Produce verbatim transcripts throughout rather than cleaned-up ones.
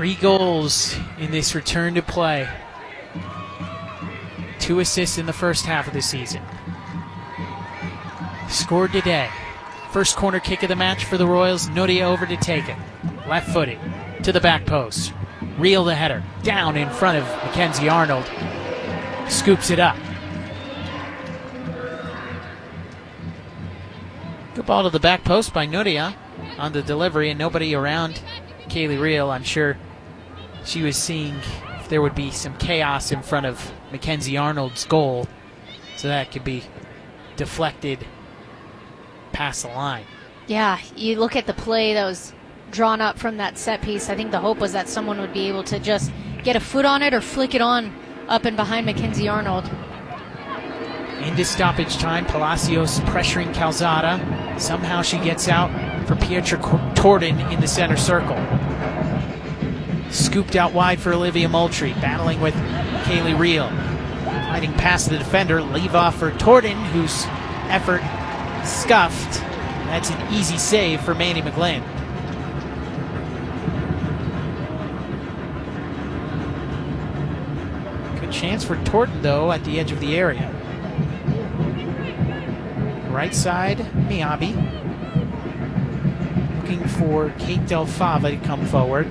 Three goals in this return to play. Two assists in the first half of the season. Scored today. First corner kick of the match for the Royals. Nuria over to take it. Left-footed to the back post. Reel the header. Down in front of Mackenzie Arnold. Scoops it up. Good ball to the back post by Nuria on the delivery, and nobody around Kaylee Reel. I'm sure she was seeing if there would be some chaos in front of Mackenzie Arnold's goal, so that could be deflected past the line. Yeah, you look at the play that was drawn up from that set piece. I think the hope was that someone would be able to just get a foot on it or flick it on up and behind Mackenzie Arnold. Into stoppage time, Palacios pressuring Calzada. Somehow she gets out for Pietra Torden in the center circle. Scooped out wide for Olivia Moultrie, battling with Kaylee Reel. Gliding past the defender, leave off for Torden, whose effort scuffed. That's an easy save for Mandy McGlynn. Good chance for Torden, though, at the edge of the area. Right side, Miyabi. Looking for Kate Del Fava to come forward.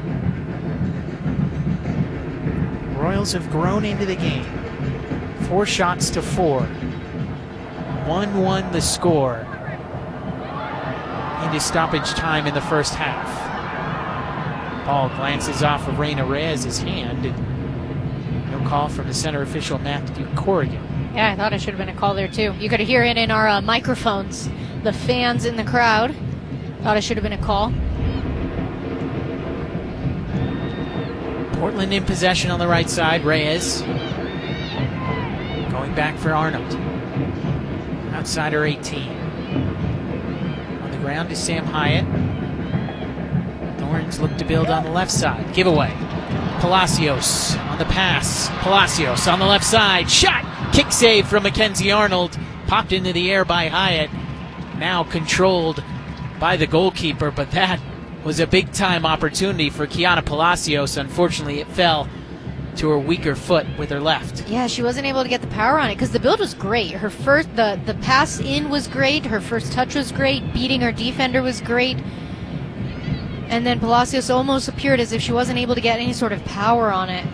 Royals have grown into the game. Four shots to four. one one the score. Into stoppage time in the first half. Ball glances off of Reina Reyes' hand. And no call from the center official, Matthew Corrigan. Yeah, I thought it should have been a call there, too. You could hear it in our uh, microphones. The fans in the crowd thought it should have been a call. Portland in possession on the right side. Reyes going back for Arnold. Outside her eighteen. On the ground is Sam Hyatt. Thorns look to build on the left side. Giveaway. Palacios on the pass. Palacios on the left side. Shot! Kick save from Mackenzie Arnold. Popped into the air by Hyatt. Now controlled by the goalkeeper, but that was a big-time opportunity for Kiana Palacios. Unfortunately, it fell to her weaker foot with her left. Yeah, she wasn't able to get the power on it because the build was great. Her first, the, the pass in was great. Her first touch was great. Beating her defender was great. And then Palacios almost appeared as if she wasn't able to get any sort of power on it.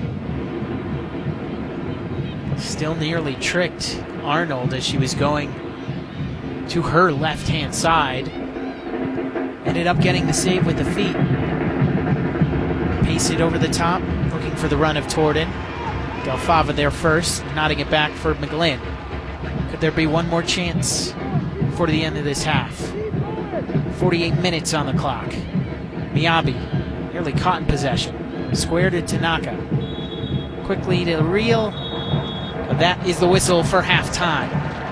Still nearly tricked Arnold as she was going to her left-hand side. Ended up getting the save with the feet. Pace it over the top, looking for the run of Torden. Del Fava there first, nodding it back for McGlynn. Could there be one more chance before the end of this half? forty-eight minutes on the clock. Miyabi nearly caught in possession. Square to Tanaka. Quickly to Reel. That is the whistle for halftime.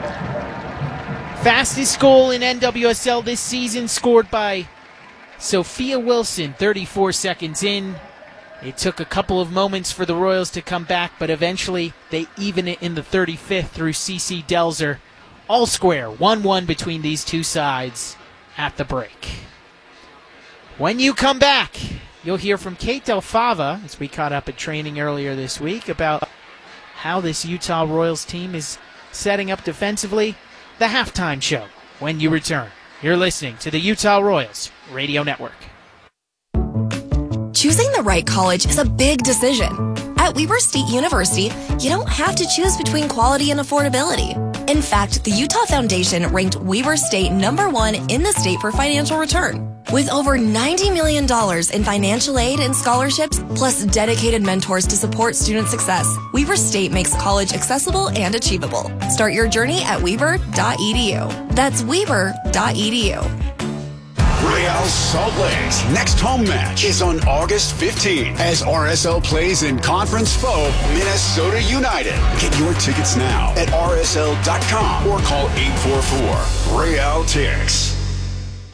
Fastest goal in N W S L this season, scored by Sophia Wilson, thirty-four seconds in. It took a couple of moments for the Royals to come back, but eventually they even it in the thirty-fifth through Cece Delzer. All square, one one between these two sides at the break. When you come back, you'll hear from Kate Del Fava, as we caught up at training earlier this week, about how this Utah Royals team is setting up defensively. The halftime show when you return. You're listening to the Utah Royals Radio Network. Choosing the right college is a big decision. At Weber State University, you don't have to choose between quality and affordability. In fact, the Utah Foundation ranked Weber State number one in the state for financial return. With over ninety million dollars in financial aid and scholarships, plus dedicated mentors to support student success, Weber State makes college accessible and achievable. Start your journey at weber dot e d u. That's weber dot e d u. Real Salt Lake's next home match is on August fifteenth as R S L plays in conference foe Minnesota United. Get your tickets now at r s l dot com or call eight four four Real Tix.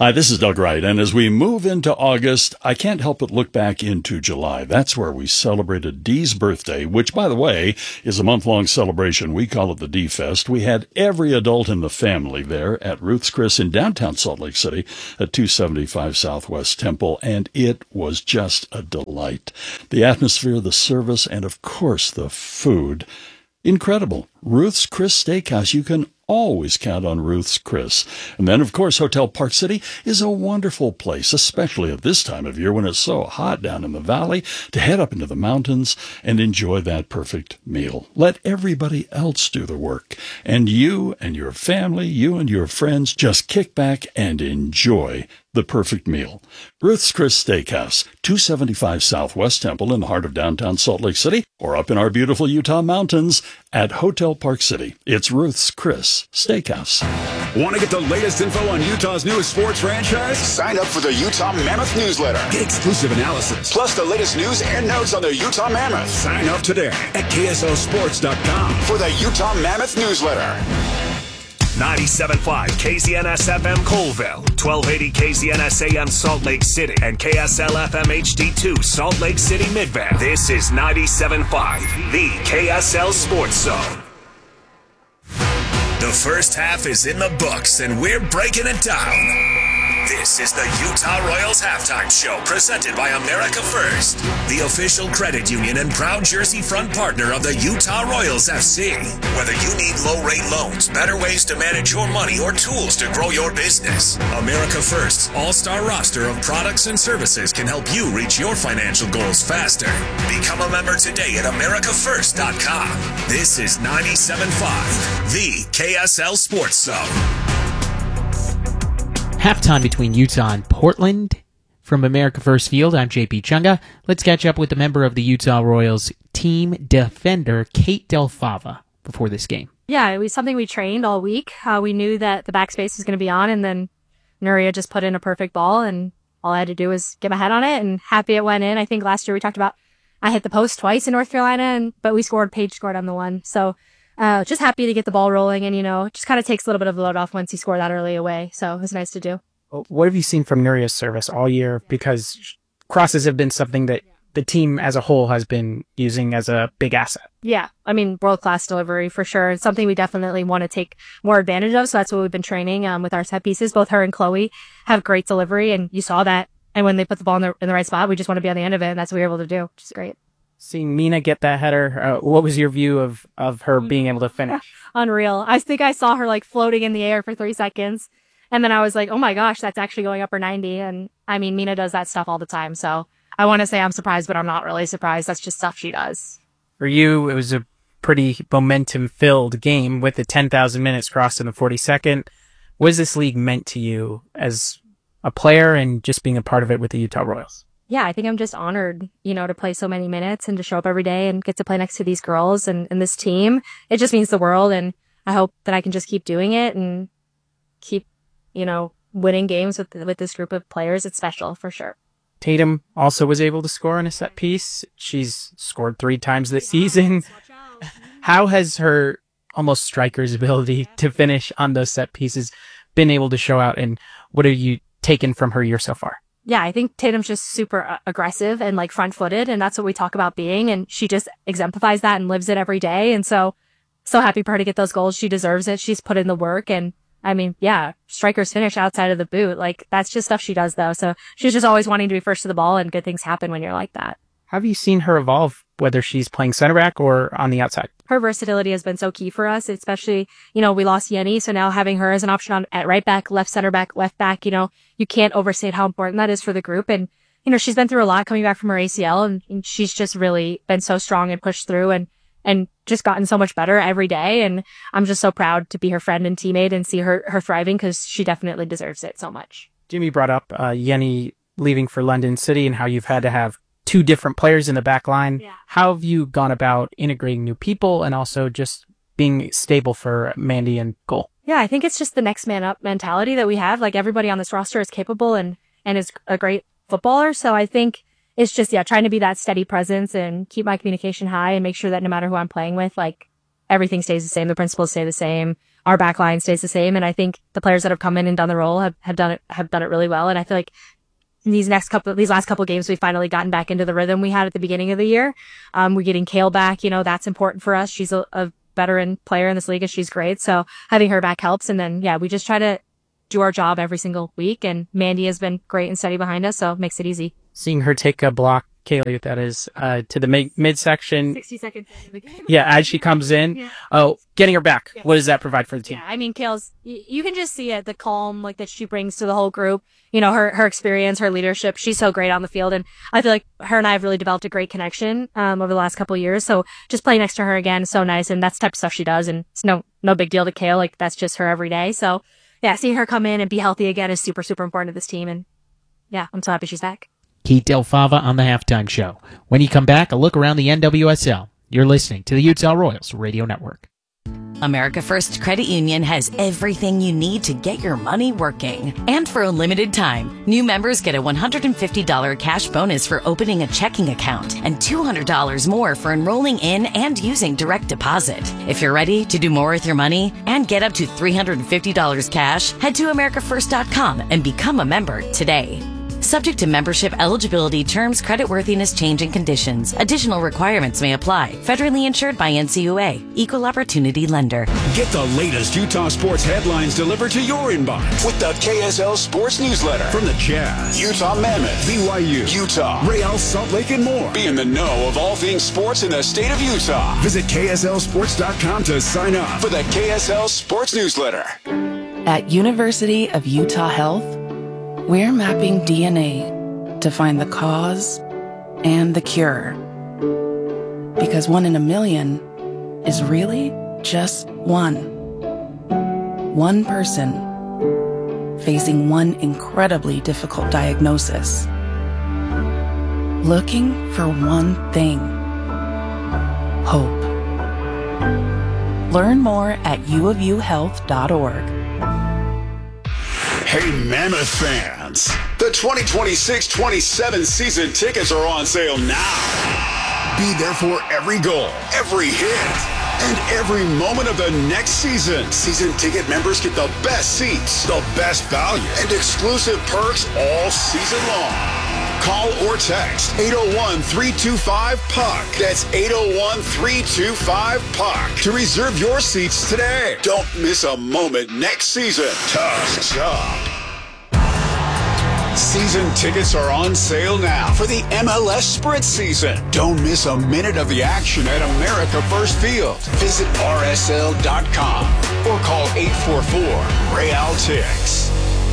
Hi, this is Doug Wright, and as we move into August, I can't help but look back into July. That's where we celebrated Dee's birthday, which, by the way, is a month-long celebration. We call it the Dee Fest. We had every adult in the family there at Ruth's Chris in downtown Salt Lake City at two seventy-five Southwest Temple, and it was just a delight. The atmosphere, the service, and, of course, the food. Incredible. Ruth's Chris Steakhouse. You can always count on Ruth's Chris. And then, of course, Hotel Park City is a wonderful place, especially at this time of year when it's so hot down in the valley, to head up into the mountains and enjoy that perfect meal. Let everybody else do the work. And you and your family, you and your friends, just kick back and enjoy the perfect meal. Ruth's Chris Steakhouse, two seventy-five Southwest Temple in the heart of downtown Salt Lake City, or up in our beautiful Utah mountains at Hotel Park City. It's Ruth's Chris Steakhouse. Want to get the latest info on Utah's newest sports franchise? Sign up for the Utah Mammoth newsletter. Get exclusive analysis, plus the latest news and notes on the Utah Mammoth. Sign up today at K S L sports dot com for the Utah Mammoth newsletter. ninety-seven point five K Z N S F M Colville, twelve eighty K Z N S A M Salt Lake City, and K S L F M H D two Salt Lake City Midvale. This is ninety-seven point five, the K S L Sports Zone. The first half is in the books, and we're breaking it down. This is the Utah Royals Halftime Show, presented by America First, the official credit union and proud jersey front partner of the Utah Royals F C. Whether you need low-rate loans, better ways to manage your money, or tools to grow your business, America First's all-star roster of products and services can help you reach your financial goals faster. Become a member today at america first dot com. This is ninety-seven point five, the K S L Sports Zone. Halftime between Utah and Portland. From America First Field, I'm J P Chunga. Let's catch up with a member of the Utah Royals team defender, Kate Del Fava, before this game. Yeah, it was something we trained all week. Uh, we knew that the backspace was going to be on, and then Nuria just put in a perfect ball, and all I had to do was get my head on it, and happy it went in. I think last year we talked about I hit the post twice in North Carolina, and but we scored, Paige scored on the one. So uh, just happy to get the ball rolling, and, you know, it just kind of takes a little bit of the load off once you score that early away. So it was nice to do. What have you seen from Nuria's service all year? Because crosses have been something that the team as a whole has been using as a big asset. Yeah, I mean, world-class delivery for sure. It's something we definitely want to take more advantage of. So that's what we've been training um, with our set pieces. Both her and Chloe have great delivery, and you saw that. And when they put the ball in the, in the right spot, we just want to be on the end of it, and that's what we were able to do, which is great. Seeing Mina get that header, uh, what was your view of, of her being able to finish? Unreal. I think I saw her like floating in the air for three seconds. And then I was like, oh my gosh, that's actually going upper ninety. And I mean, Mina does that stuff all the time. So I want to say I'm surprised, but I'm not really surprised. That's just stuff she does. For you, it was a pretty momentum-filled game with the ten thousand minutes crossed in the forty-second. What has this league meant to you as a player and just being a part of it with the Utah Royals? Yeah, I think I'm just honored, you know, to play so many minutes and to show up every day and get to play next to these girls and, and this team. It just means the world, and I hope that I can just keep doing it and keep, you know, winning games with with this group of players. It's special for sure. Tatum also was able to score on a set piece. She's scored three times this season. How has her almost striker's ability to finish on those set pieces been able to show out, and what have you taken from her year so far? Yeah, I think Tatum's just super uh, aggressive and like front footed, and that's what we talk about being. And she just exemplifies that and lives it every day. And so, so happy for her to get those goals. She deserves it. She's put in the work. And I mean, yeah, strikers finish outside of the boot. Like, that's just stuff she does, though. So she's just always wanting to be first to the ball, and good things happen when you're like that. How have you seen her evolve, whether she's playing center back or on the outside? Her versatility has been so key for us, especially, you know, we lost Yenny, so now having her as an option on at right back, left center back, left back, you know, you can't overstate how important that is for the group. And, you know, she's been through a lot coming back from her A C L, and, and she's just really been so strong and pushed through and, and just gotten so much better every day. And I'm just so proud to be her friend and teammate and see her, her thriving, because she definitely deserves it so much. Jimmy brought up uh, Yenny leaving for London City and how you've had to have two different players in the back line. Yeah. How have you gone about integrating new people and also just being stable for Mandy and goal? Yeah, I think it's just the next man up mentality that we have. Like, everybody on this roster is capable and, and is a great footballer. So I think it's just, yeah, trying to be that steady presence and keep my communication high and make sure that no matter who I'm playing with, like, everything stays the same. The principles stay the same. our back line stays the same. And I think the players that have come in and done the role have, have done it, have done it really well. And I feel like these next couple, these last couple of games, we've finally gotten back into the rhythm we had at the beginning of the year. Um, we're getting Kale back. You know, that's important for us. She's a, a veteran player in this league and she's great. So having her back helps. And then, yeah, we just try to do our job every single week. And Mandy has been great and steady behind us. So it makes it easy. Seeing her take a block, Kaylee, that is, uh, to the mid- midsection. sixty seconds into the game. Yeah, as she comes in. Yeah. Oh, getting her back. Yeah. What does that provide for the team? Yeah, I mean, Kale's, y- you can just see it, the calm, like, that she brings to the whole group. You know, her, her experience, her leadership. She's so great on the field. And I feel like her and I have really developed a great connection, um, over the last couple of years. So just playing next to her again is so nice. And that's the type of stuff she does. And it's no, no big deal to Kale. Like, that's just her every day. So yeah, seeing her come in and be healthy again is super, super important to this team. And yeah, I'm so happy she's back. Kate Del Fava on the Halftime Show. When you come back, a look around the N W S L. You're listening to the Utah Royals Radio Network. America First Credit Union has everything you need to get your money working. And for a limited time, new members get a one hundred fifty dollars cash bonus for opening a checking account and two hundred dollars more for enrolling in and using direct deposit. If you're ready to do more with your money and get up to three hundred fifty dollars cash, head to america first dot com and become a member today. Subject to membership eligibility, terms, creditworthiness, change, and conditions. Additional requirements may apply. Federally insured by N C U A. Equal Opportunity Lender. Get the latest Utah sports headlines delivered to your inbox with the K S L Sports Newsletter. From the Jazz, Utah Mammoth, B Y U, Utah, Real Salt Lake, and more. Be in the know of all things sports in the state of Utah. Visit K S L sports dot com to sign up for the K S L Sports Newsletter. At University of Utah Health, we're mapping D N A to find the cause and the cure. Because one in a million is really just one. One person facing one incredibly difficult diagnosis. Looking for one thing. Hope. Learn more at u of u health dot org. Hey, Mammoth fans, the twenty twenty-six twenty-seven season tickets are on sale now. Be there for every goal, every hit, and every moment of the next season. Season ticket members get the best seats, the best value, and exclusive perks all season long. Call or text eight oh one, three two five, P U C. That's eight oh one, three two five, P U C to reserve your seats today. Don't miss a moment next season. Tusk up. Season tickets are on sale now for the M L S Sprint season. Don't miss a minute of the action at America First Field. Visit R S L dot com or call eight four four, Real Tix.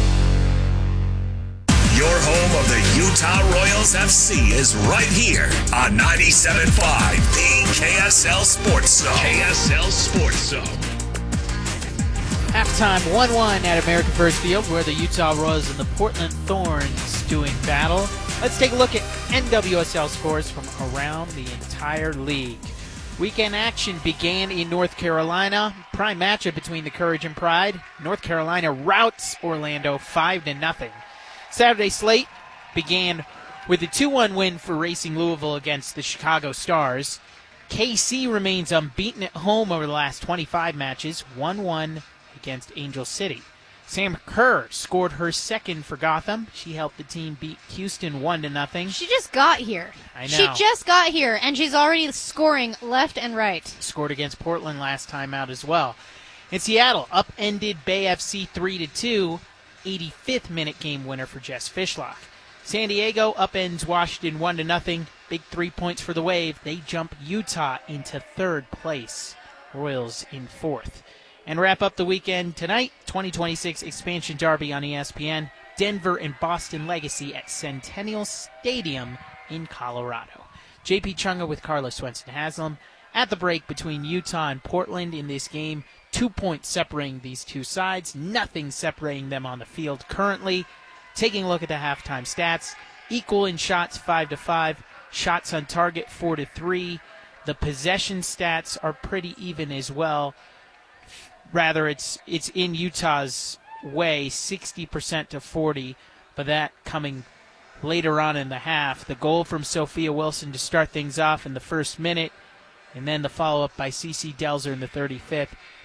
Your home of the Utah Royals F C is right here on ninety-seven point five, the K S L Sports Zone. K S L Sports Zone. Halftime one one at America First Field, where the Utah Royals and the Portland Thorns doing battle. Let's take a look at N W S L scores from around the entire league. Weekend action began in North Carolina. Prime matchup between the Courage and Pride. North Carolina routs Orlando five to nothing. Saturday slate began with a two one win for Racing Louisville against the Chicago Stars. K C remains unbeaten at home over the last twenty-five matches, one one against Angel City. Sam Kerr scored her second for Gotham. She helped the team beat Houston one to nothing. She just got here. I know. She just got here, and she's already scoring left and right. Scored against Portland last time out as well. In Seattle, upended Bay F C three to two. eighty-fifth minute game winner for Jess Fishlock. San Diego upends Washington one to nothing. Big three points for the Wave. They jump Utah into third place. Royals in fourth. And wrap up the weekend tonight, twenty twenty-six expansion derby on E S P N. Denver and Boston Legacy at Centennial Stadium in Colorado. J P Chunga with Carlos Swenson Haslam. At the break between Utah and Portland in this game, two points separating these two sides, nothing separating them on the field currently. Taking a look at the halftime stats, equal in shots five to five, shots on target four to three. The possession stats are pretty even as well. Rather, it's it's in Utah's way, sixty percent to forty, but that coming later on in the half. The goal from Sophia Wilson to start things off in the first minute, and then the follow-up by Cece Delzer in the thirty-fifth.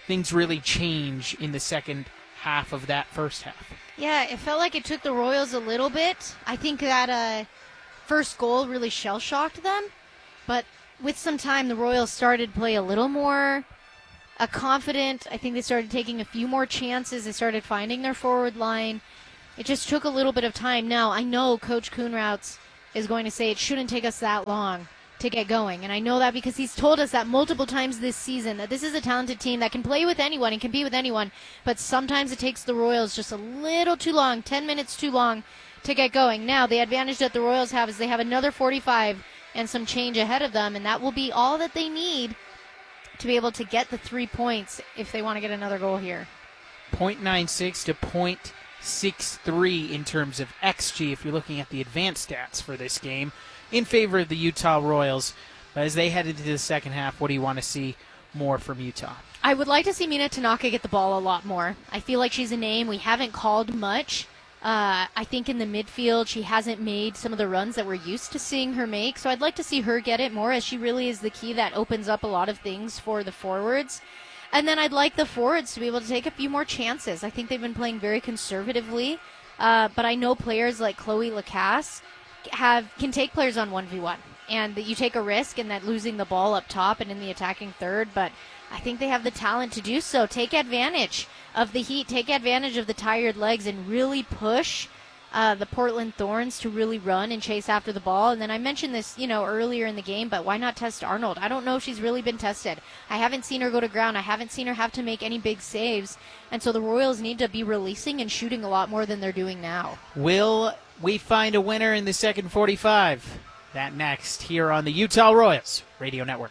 things really change in the second half of that first half. Yeah, it felt like it took the Royals a little bit. I think that uh, first goal really shell-shocked them. But with some time, the Royals started to play a little more uh, confident. I think they started taking a few more chances. They started finding their forward line. It just took a little bit of time. Now, I know Coach Kuhnrauts is going to say it shouldn't take us that long to get going. And I know that because he's told us that multiple times this season, that this is a talented team that can play with anyone and compete with anyone. But sometimes it takes the Royals just a little too long, ten minutes too long to get going. Now, the advantage that the Royals have is they have another forty-five and some change ahead of them, and that will be all that they need to be able to get the three points if they want to get another goal here. point nine six to point six three in terms of X G if you're looking at the advanced stats for this game in favor of the Utah Royals. But as they head into the second half, what do you want to see more from Utah? I would like to see Mina Tanaka get the ball a lot more. I feel like she's a name we haven't called much. Uh, I think in the midfield she hasn't made some of the runs that we're used to seeing her make, so I'd like to see her get it more, as she really is the key that opens up a lot of things for the forwards. And then I'd like the forwards to be able to take a few more chances. I think they've been playing very conservatively, uh, but I know players like Chloe Lacasse have can take players on one v one, and that you take a risk in that losing the ball up top and in the attacking third, but I think they have the talent to do so. Take advantage of the heat, take advantage of the tired legs, and really push uh, the Portland Thorns to really run and chase after the ball. And then I mentioned this, you know, earlier in the game, but why not test Arnold? I don't know if she's really been tested. I haven't seen her go to ground. I haven't seen her have to make any big saves. And so the Royals need to be releasing and shooting a lot more than they're doing now. Will we find a winner in the second forty-five? That next here on the Utah Royals Radio Network.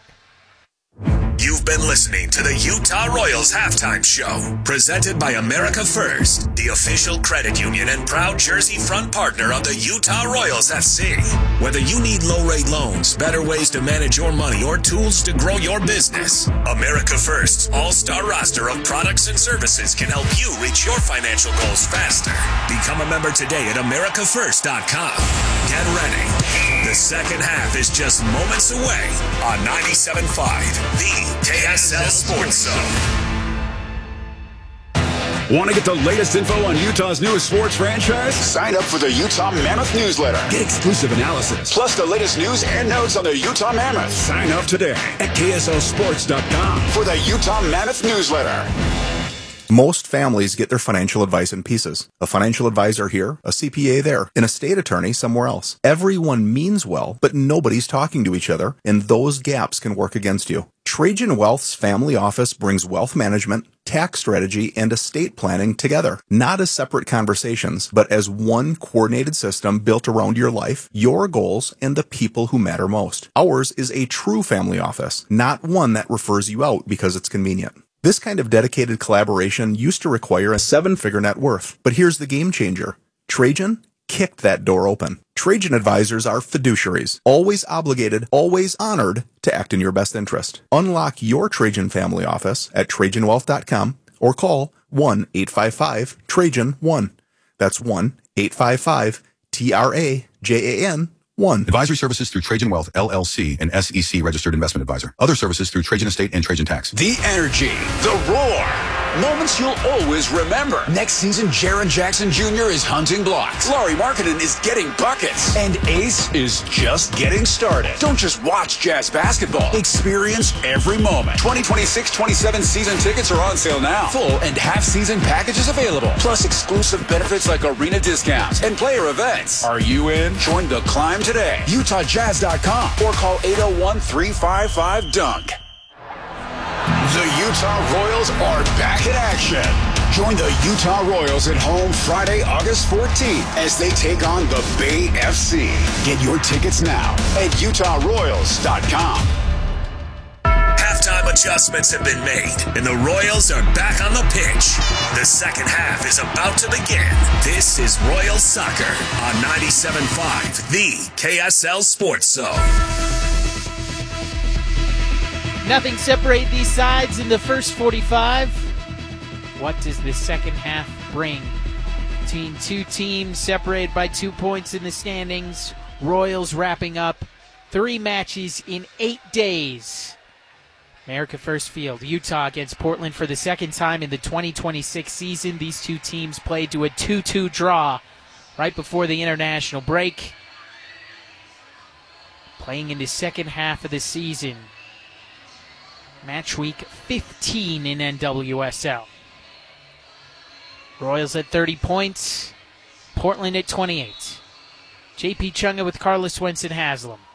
You've been listening to the Utah Royals Halftime Show, presented by America First, the official credit union and proud jersey front partner of the Utah Royals F C. Whether you need low-rate loans, better ways to manage your money, or tools to grow your business, America First's all-star roster of products and services can help you reach your financial goals faster. Become a member today at america first dot com. Get ready. The second half is just moments away on ninety-seven point five, the K S L Sports Zone. Want to get the latest info on Utah's newest sports franchise? Sign up for the Utah Mammoth newsletter. Get exclusive analysis, plus the latest news and notes on the Utah Mammoth. Sign up today at K S L sports dot com for the Utah Mammoth newsletter. Most families get their financial advice in pieces. A financial advisor here, a C P A there, an estate attorney somewhere else. Everyone means well, but nobody's talking to each other, and those gaps can work against you. Trajan Wealth's family office brings wealth management, tax strategy, and estate planning together, not as separate conversations, but as one coordinated system built around your life, your goals, and the people who matter most. Ours is a true family office, not one that refers you out because it's convenient. This kind of dedicated collaboration used to require a seven-figure net worth, but here's the game changer. Trajan kicked that door open. Trajan advisors are fiduciaries, always obligated, always honored to act in your best interest. Unlock your Trajan family office at trajan wealth dot com or call one eight five five Trajan one. That's one eight five five T R A J A N one. Advisory services through Trajan Wealth, L L C, an S E C registered investment advisor. Other services through Trajan Estate and Trajan Tax. The energy, the roar, moments you'll always remember. Next season, Jaren Jackson Junior is hunting blocks. Laurie Markkinen is getting buckets. And Ace is just getting started. Don't just watch Jazz basketball. Experience every moment. twenty twenty-six twenty-seven season tickets are on sale now. Full and half-season packages available. Plus exclusive benefits like arena discounts and player events. Are you in? Join the climb today. Utah Jazz dot com or call eight oh one, three five five, dunk. The Utah Royals are back in action. Join the Utah Royals at home Friday, August fourteenth as they take on the Bay F C. Get your tickets now at utah royals dot com. Halftime adjustments have been made, and the Royals are back on the pitch. The second half is about to begin. This is Royals Soccer on ninety-seven point five, the K S L Sports Zone. Nothing separate these sides in the first forty-five. What does the second half bring? Between two teams separated by two points in the standings. Royals wrapping up three matches in eight days. America First Field, Utah against Portland for the second time in the twenty twenty-six season. These two teams played to a two two draw right before the international break. Playing in the second half of the season. Match week fifteen in N W S L. Royals at thirty points, Portland at twenty-eight. J P Chunga with Carlos Swenson Haslam.